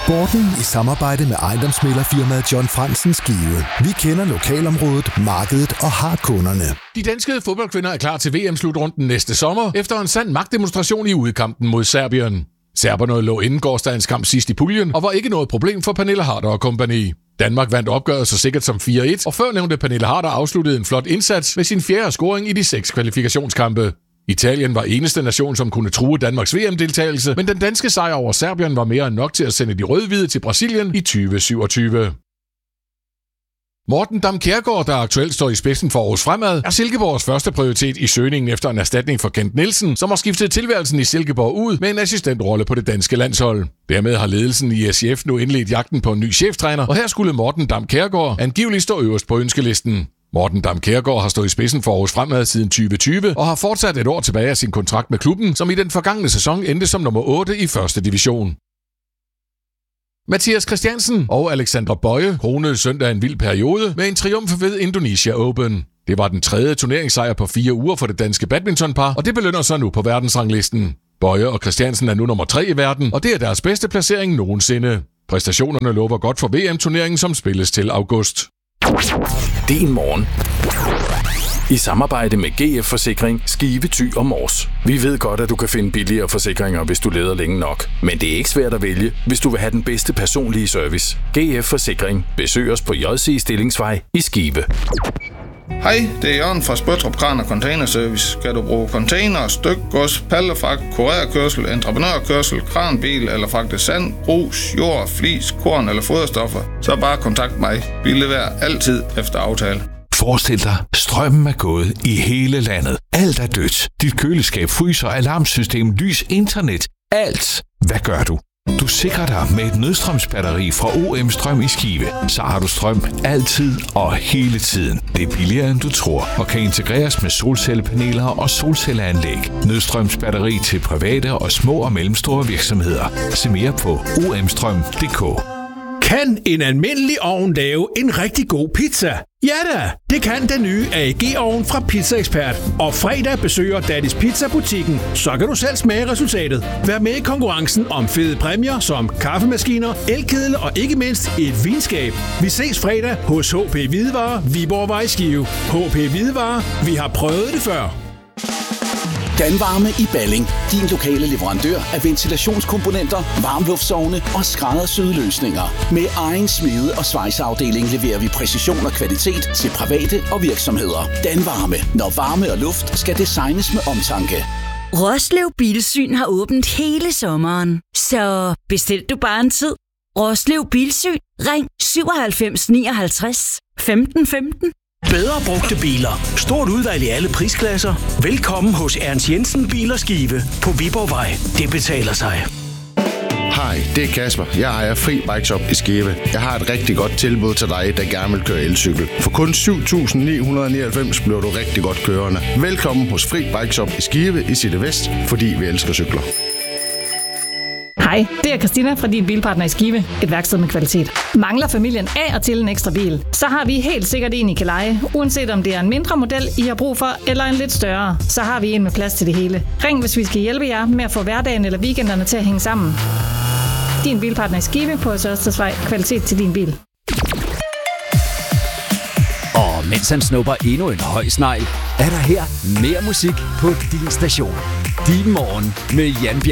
Sporten i samarbejde med ejendomsmæglerfirmaet John Fransen Skive. Vi kender lokalområdet, markedet og har kunderne. De danske fodboldkvinder er klar til VM-slutrunden næste sommer, efter en sand magtdemonstration i udkampen mod Serbien. Serberne lå inden gårsdagens kamp sidst i puljen, og var ikke noget problem for Pernille Harder og kompagni. Danmark vandt opgøret så sikkert som 4-1, og førnævnte Pernille Harder afsluttede en flot indsats med sin 4. scoring i de 6 kvalifikationskampe. Italien var eneste nation, som kunne true Danmarks VM-deltagelse, men den danske sejr over Serbien var mere end nok til at sende de rød-hvide til Brasilien i 2027. Morten Dam Kjærgaard, der aktuelt står i spidsen for Aarhus Fremad, er Silkeborgs første prioritet i søgningen efter en erstatning for Kent Nielsen, som har skiftet tilværelsen i Silkeborg ud med en assistentrolle på det danske landshold. Dermed har ledelsen i SIF nu indledt jagten på en ny cheftræner, og her skulle Morten Dam Kjærgaard angiveligt stå øverst på ønskelisten. Morten Dam Kjærgaard har stået i spidsen for Aarhus Fremad siden 2020 og har fortsat et år tilbage af sin kontrakt med klubben, som i den forgangne sæson endte som nummer 8 i 1. division. Mathias Christiansen og Alexandra Bøje kronede søndag en vild periode med en triumf ved Indonesia Open. Det var den 3. turneringssejr på 4 uger for det danske badmintonpar, og det belønner sig nu på verdensranglisten. Bøje og Christiansen er nu nummer 3 i verden, og det er deres bedste placering nogensinde. Præstationerne lover godt for VM-turneringen, som spilles til august. Din morgen. I samarbejde med GF Forsikring, Skive, Thy og Mors. Vi ved godt, at du kan finde billigere forsikringer, hvis du leder længe nok. Men det er ikke svært at vælge, hvis du vil have den bedste personlige service. GF Forsikring. Besøg os på JC Stillingsvej i Skive. Hej, det er Jørgen fra Spøttrup Kran og Container Service. Skal du bruge container, stykgods, pallefragt, kurerkørsel, entreprenørkørsel, kranbil eller fragte sand, grus, jord, flis, korn eller foderstoffer, så bare kontakt mig. Vi leverer altid efter aftale. Forestil dig, strømmen er gået i hele landet. Alt er dødt. Dit køleskab, fryser, alarmsystem, lys, internet. Alt. Hvad gør du? Du sikrer dig med et nødstrømsbatteri fra OM Strøm i Skive. Så har du strøm altid og hele tiden. Det er billigere end du tror og kan integreres med solcellepaneler og solcelleanlæg. Nødstrømsbatteri til private og små og mellemstore virksomheder. Se mere på omstrøm.dk. Kan en almindelig ovn lave en rigtig god pizza? Ja da, det kan den nye AEG-ovn fra Pizza Expert. Og fredag besøger Daddy's Pizza-butikken, så kan du selv smage resultatet. Vær med i konkurrencen om fede præmier som kaffemaskiner, elkedel og ikke mindst et vinskab. Vi ses fredag hos HP Hvidevarer, Viborgvej Skive. HP Hvidevarer, vi har prøvet det før. Danvarme i Balling. Din lokale leverandør af ventilationskomponenter, varmluftsovne og skræddersyede løsninger. Med egen smede- og svejseafdeling leverer vi præcision og kvalitet til private og virksomheder. Danvarme. Når varme og luft skal designes med omtanke. Roslev Bilsyn har åbent hele sommeren. Så bestil du bare en tid. Roslev Bilsyn. Ring 97 59 15 15. Bedre brugte biler. Stort udvalg i alle prisklasser. Velkommen hos Ernst Jensen Bil og Skive på Viborgvej. Det betaler sig. Hej, det er Kasper. Jeg ejer Fri Bike Shop i Skive. Jeg har et rigtig godt tilbud til dig, der gerne vil køre elcykel. For kun 7.999 bliver du rigtig godt kørende. Velkommen hos Fri Bike Shop i Skive i City Vest, fordi vi elsker cykler. Hej, det er Christina fra Din Bilpartner i Skive. Et værksted med kvalitet. Mangler familien af og til en ekstra bil? Så har vi helt sikkert en, I kan leje. Uanset om det er en mindre model, I har brug for, eller en lidt større, så har vi en med plads til det hele. Ring, hvis vi skal hjælpe jer med at få hverdagen eller weekenderne til at hænge sammen. Din Bilpartner i Skive på Søstersvej. Kvalitet til din bil. Og mens han snupper endnu en høj snegl, er der her mere musik på din station. Din morgen med Jan